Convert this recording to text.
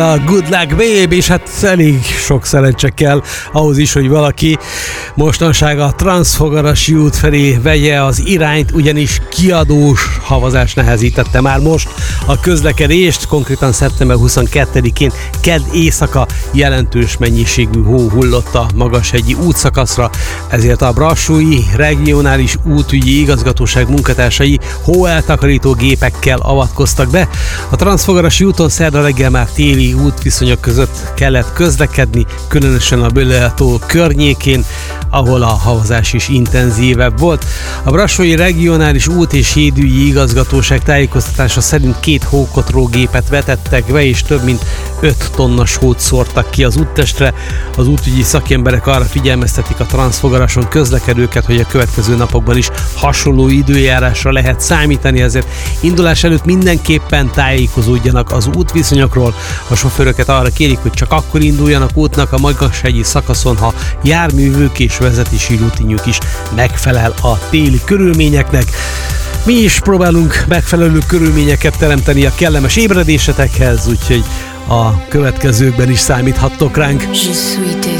A Good Luck Babe, és hát elég sok szerencse kell ahhoz is, hogy valaki mostanság a Transzfogarasi út felé vegye az irányt, ugyanis kiadós havazás nehezítette már most a közlekedést, konkrétan szeptember 22-én kedd éjszaka jelentős mennyiségű hó hullott a magashegyi útszakaszra, ezért a Brassói Regionális Útügyi Igazgatóság munkatársai hóeltakarító gépekkel avatkoztak be. A Transzfogarasi úton szerda reggel már téli útviszonyok között kellett közlekedni, különösen a Böleató környékén, ahol a havazás is intenzívebb volt. A Brassói Regionális Út- és Hídügyi Igazgatóság tájékoztatása szerint 2 hókotrógépet vetettek be, és több mint 5 tonnas hót szórtak ki az úttestre. Az útügyi szakemberek arra figyelmeztetik a Transzfogarason közlekedőket, hogy a következő napokban is hasonló időjárásra lehet számítani, ezért indulás előtt mindenképpen tájékozódjanak az útviszonyokról. A sofőröket arra kérik, hogy csak akkor induljanak útnak a magashegyi szakaszon, ha járművük és vezetési rutinjuk is megfelel a téli körülményeknek. Mi is próbálunk megfelelő körülményeket teremteni a kellemes ébredésetekhez, úgyhogy a következőkben is számíthattok ránk. Je suis tes